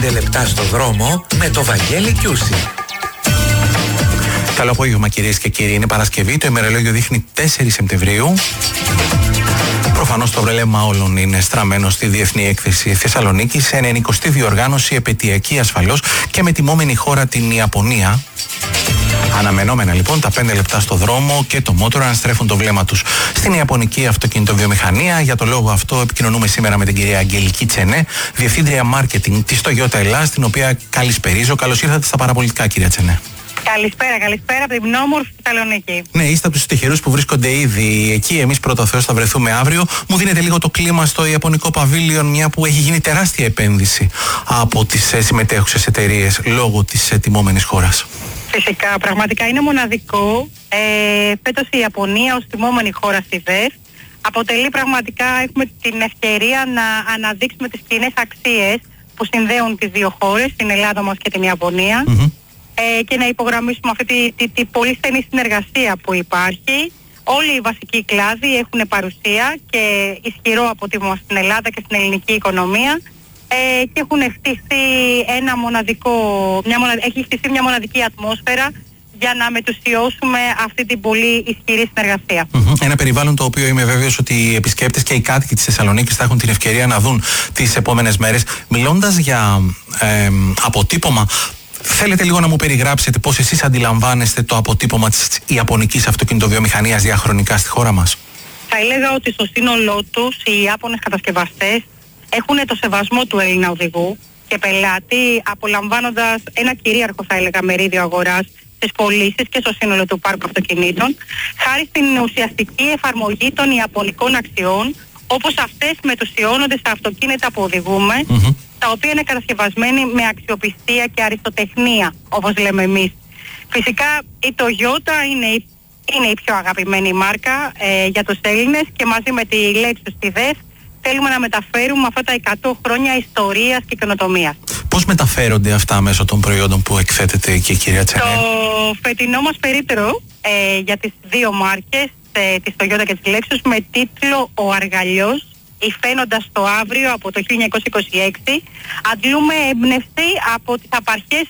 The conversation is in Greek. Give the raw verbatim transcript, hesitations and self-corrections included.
πέντε λεπτά στο δρόμο με το Βαγγέλη Κιούση. Καλό απόγευμα κυρίες και κύριοι. Είναι Παρασκευή, το ημερολόγιο δείχνει τέσσερις Σεπτεμβρίου. Προφανώς το βλέμμα όλων είναι στραμμένο στη Διεθνή Έκθεση Θεσσαλονίκη, σε ενενηκοστή διοργάνωση, επαιτειακή ασφαλώς και με τιμόμενη χώρα την Ιαπωνία. Αναμενόμενα λοιπόν τα πέντε λεπτά στο δρόμο και το μότορο να στρέφουν το βλέμμα τους στην Ιαπωνική αυτοκινητοβιομηχανία. Για το λόγο αυτό επικοινωνούμε σήμερα με την κυρία Αγγελική Τσενέ, Διευθύντρια Μάρκετινγκ της Toyota Ελλάς, την οποία καλησπερίζω. Καλώς ήρθατε στα παραπολιτικά, κυρία Τσενέ. Καλησπέρα, καλησπέρα από την όμορφη Θεσσαλονίκη. Ναι, είστε από τους τυχερούς που βρίσκονται ήδη εκεί. Εμείς πρώτα Θεός θα βρεθούμε αύριο. Μου δίνετε λίγο το κλίμα στο Ιαπωνικό Παβίλιον, μια που έχει γίνει τεράστια επένδυση από τις συμμετέχουσες εταιρείες λόγω της τιμόμενης χώρας. Φυσικά, πραγματικά είναι μοναδικό. Ε, φέτος η Ιαπωνία ως τιμόμενη χώρα στη ΔΕΘ αποτελεί πραγματικά, έχουμε την ευκαιρία να αναδείξουμε τις κοινές αξίες που συνδέουν τις δύο χώρες, την Ελλάδα μας και την Ιαπωνία. Mm-hmm. Ε, και να υπογραμμίσουμε αυτή τη, τη, τη πολύ στενή συνεργασία που υπάρχει. Όλοι οι βασικοί κλάδοι έχουν παρουσία και ισχυρό αποτύπωμα στην Ελλάδα και στην ελληνική οικονομία ε, και έχουν χτίσει ένα μοναδικό, μια μονα, έχει χτίσει μια μοναδική ατμόσφαιρα για να μετουσιώσουμε αυτή την πολύ ισχυρή συνεργασία. Mm-hmm. Ένα περιβάλλον το οποίο είμαι βέβαιος ότι οι επισκέπτες και οι κάτοικοι της Θεσσαλονίκης θα έχουν την ευκαιρία να δουν τις επόμενες μέρες. Μιλώντας για ε, αποτύπωμα, θέλετε λίγο να μου περιγράψετε πώς εσείς αντιλαμβάνεστε το αποτύπωμα της Ιαπωνικής αυτοκινητοβιομηχανίας διαχρονικά στη χώρα μας? Θα έλεγα ότι στο σύνολό τους οι Ιάπωνες κατασκευαστές έχουν το σεβασμό του Έλληνα οδηγού και πελάτη, απολαμβάνοντας ένα κυρίαρχο, θα έλεγα, μερίδιο αγοράς στις πωλήσεις και στο σύνολο του πάρκου αυτοκινήτων, χάρη στην ουσιαστική εφαρμογή των ιαπωνικών αξιών, όπως αυτές μετουσιώνονται στα αυτοκίνητα που οδηγούμε, mm-hmm. τα οποία είναι κατασκευασμένοι με αξιοπιστία και αριστοτεχνία, όπως λέμε εμείς. Φυσικά η Toyota είναι η, είναι η πιο αγαπημένη μάρκα ε, για τους Έλληνες και μαζί με τη Lexus στη ΔΕΘ θέλουμε να μεταφέρουμε αυτά τα εκατό χρόνια ιστορίας και καινοτομίας. Πώς μεταφέρονται αυτά μέσω των προϊόντων που εκθέτεται εκεί, κυρία Τσενέ? Το φετινό μας περίπτερο ε, για τις δύο μάρκες, ε, της Toyota και της Lexus, με τίτλο «Ο Αργαλιός, υφαίνοντας το αύριο» από το χίλια εννιακόσια είκοσι έξι, αντλούμε έμπνευση από τις απαρχές